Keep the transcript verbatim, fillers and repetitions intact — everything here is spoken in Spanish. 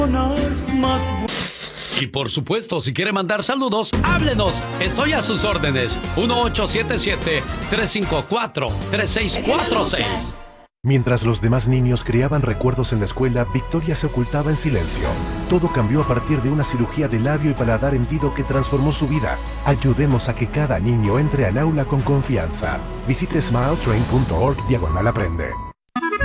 Y por supuesto, si quiere mandar saludos, háblenos. Estoy a sus órdenes. uno ocho siete siete, tres cinco cuatro, tres seis cuatro seis. Mientras los demás niños creaban recuerdos en la escuela, Victoria se ocultaba en silencio. Todo cambió a partir de una cirugía de labio y paladar hendido que transformó su vida. Ayudemos a que cada niño entre al aula con confianza. Visite smile train punto org diagonal aprende.